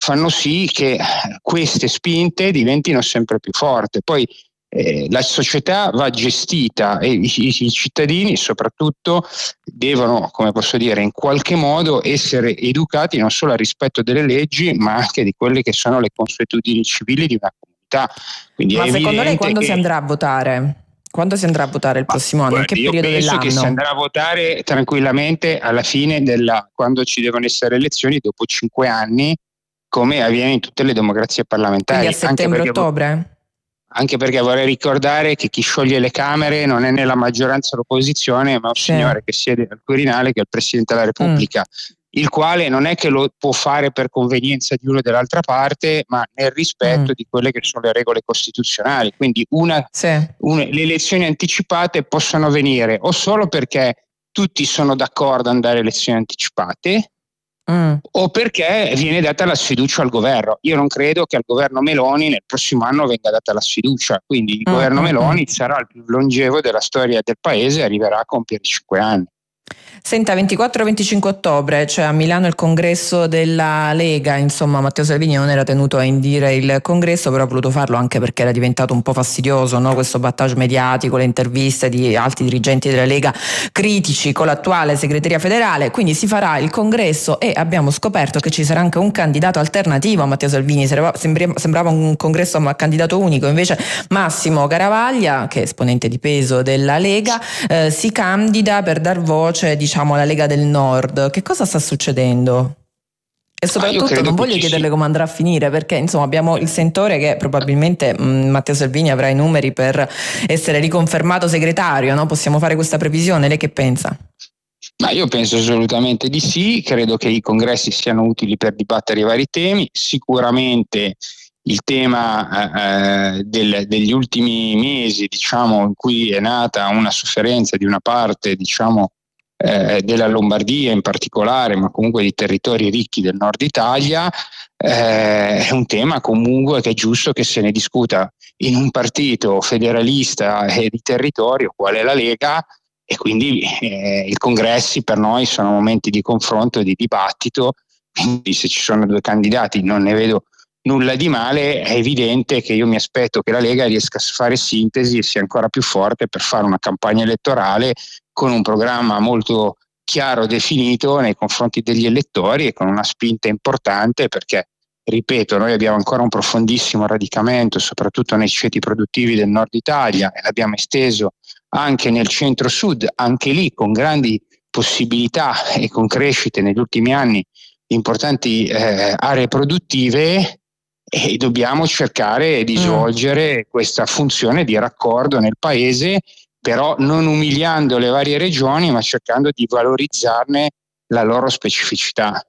fanno sì che queste spinte diventino sempre più forti. Poi la società va gestita e i cittadini soprattutto devono, come posso dire, in qualche modo essere educati non solo al rispetto delle leggi, ma anche di quelle che sono le consuetudini civili di una comunità. Quindi Ma è secondo lei quando che si andrà a votare? Quando si andrà a votare il prossimo anno? In che io periodo penso dell'anno? che si andrà a votare tranquillamente alla fine quando ci devono essere elezioni dopo 5 anni, come avviene in tutte le democrazie parlamentari. Quindi a settembre-ottobre? Anche perché vorrei ricordare che chi scioglie le Camere non è né la maggioranza o l'opposizione, ma un signore che siede al Quirinale, che è il Presidente della Repubblica, il quale non è che lo può fare per convenienza di uno o dell'altra parte, ma nel rispetto di quelle che sono le regole costituzionali. Quindi le elezioni anticipate possono avvenire o solo perché tutti sono d'accordo ad andare a elezioni anticipate, o perché viene data la sfiducia al governo. Io non credo che al governo Meloni nel prossimo anno venga data la sfiducia, quindi il governo Meloni sarà il più longevo della storia del paese e arriverà a compiere 5 anni. Senta, 24-25 ottobre c'è a Milano il congresso della Lega, insomma Matteo Salvini non era tenuto a indire il congresso, però ha voluto farlo anche perché era diventato un po' fastidioso, no? Questo battage mediatico, le interviste di alti dirigenti della Lega critici con l'attuale segreteria federale, quindi si farà il congresso e abbiamo scoperto che ci sarà anche un candidato alternativo a Matteo Salvini. Sembrava un congresso a candidato unico, invece Massimo Garavaglia, che è esponente di peso della Lega, si candida per dar voce, diciamo, alla Lega del Nord. Che cosa sta succedendo? E soprattutto non voglio chiederle come andrà a finire, perché insomma abbiamo il sentore che probabilmente Matteo Salvini avrà i numeri per essere riconfermato segretario, no? Possiamo fare questa previsione? Lei che pensa? Ma io penso assolutamente di sì, credo che i congressi siano utili per dibattere i vari temi. Sicuramente il tema degli ultimi mesi, diciamo, in cui è nata una sofferenza di una parte, diciamo, della Lombardia in particolare, ma comunque di territori ricchi del nord Italia, è un tema comunque che è giusto che se ne discuta in un partito federalista e di territorio qual è la Lega, e quindi i congressi per noi sono momenti di confronto e di dibattito. Quindi se ci sono due candidati non ne vedo nulla di male. È evidente che io mi aspetto che la Lega riesca a fare sintesi e sia ancora più forte per fare una campagna elettorale con un programma molto chiaro, definito nei confronti degli elettori e con una spinta importante, perché, ripeto, noi abbiamo ancora un profondissimo radicamento, soprattutto nei ceti produttivi del nord Italia, e l'abbiamo esteso anche nel centro-sud, anche lì con grandi possibilità e con crescite negli ultimi anni di importanti aree produttive, e dobbiamo cercare di svolgere questa funzione di raccordo nel paese, però non umiliando le varie regioni, ma cercando di valorizzarne la loro specificità.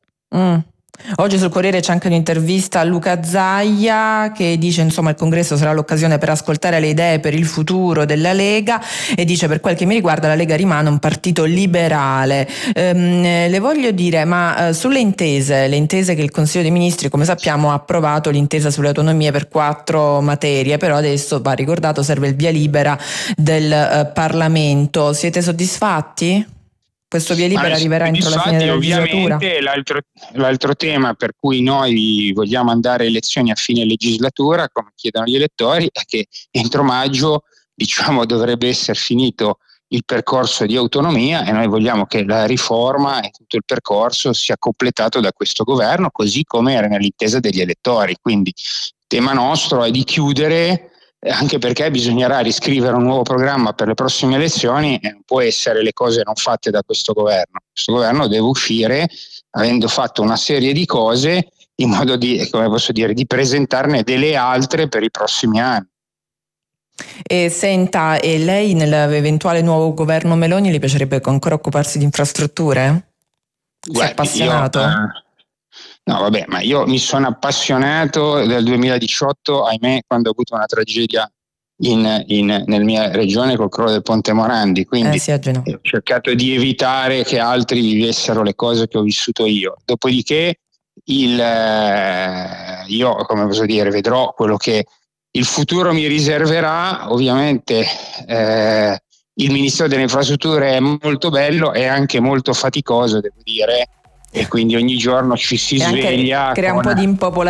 Oggi sul Corriere c'è anche un'intervista a Luca Zaia che dice insomma il congresso sarà l'occasione per ascoltare le idee per il futuro della Lega, e dice: per quel che mi riguarda la Lega rimane un partito liberale. Le voglio dire, ma sulle intese, le intese che il Consiglio dei Ministri, come sappiamo, ha approvato l'intesa sulle autonomie per 4 materie, però adesso, va ricordato, serve il via libera del Parlamento. Siete soddisfatti? Questo via libera arriverà entro la fine della legislatura? Ovviamente l'altro tema per cui noi vogliamo andare a elezioni a fine legislatura, come chiedono gli elettori, è che entro maggio, diciamo, dovrebbe essere finito il percorso di autonomia, e noi vogliamo che la riforma e tutto il percorso sia completato da questo governo, così come era nell'intesa degli elettori. Quindi il tema nostro è di chiudere, anche perché bisognerà riscrivere un nuovo programma per le prossime elezioni e non può essere le cose non fatte da questo governo. Questo governo deve uscire avendo fatto una serie di cose, in modo di, come posso dire, di presentarne delle altre per i prossimi anni. E senta, e lei nell'eventuale nuovo governo Meloni le piacerebbe ancora occuparsi di infrastrutture? Si è appassionato? No, vabbè, ma io mi sono appassionato nel 2018, ahimè, quando ho avuto una tragedia nella mia regione col crollo del Ponte Morandi, quindi ho cercato di evitare che altri vivessero le cose che ho vissuto io. Dopodiché io, come posso dire, vedrò quello che il futuro mi riserverà. Ovviamente il Ministero delle Infrastrutture è molto bello e anche molto faticoso, devo dire, e quindi ogni giorno ci si sveglia. Crea un po' di impopolarità